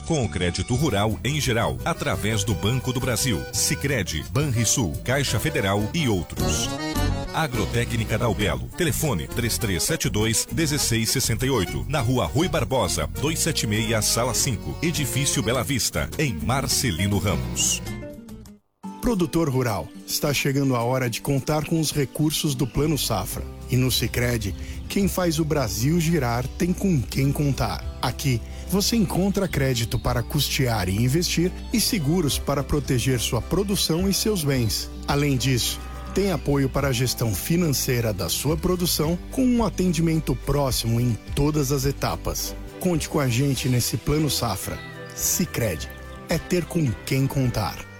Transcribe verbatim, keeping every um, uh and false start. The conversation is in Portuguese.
com o crédito rural em geral, através do Banco do Brasil, Sicredi, Banrisul, Caixa Federal e outros. Agrotécnica Dalbelo. Telefone três três sete dois, um seis seis oito. Na Rua Rui Barbosa, duzentos e setenta e seis, Sala cinco. Edifício Bela Vista, em Marcelino Ramos. Produtor rural, está chegando a hora de contar com os recursos do Plano Safra. E no Sicredi, quem faz o Brasil girar tem com quem contar. Aqui, você encontra crédito para custear e investir e seguros para proteger sua produção e seus bens. Além disso, tem apoio para a gestão financeira da sua produção com um atendimento próximo em todas as etapas. Conte com a gente nesse Plano Safra. Sicredi é ter com quem contar.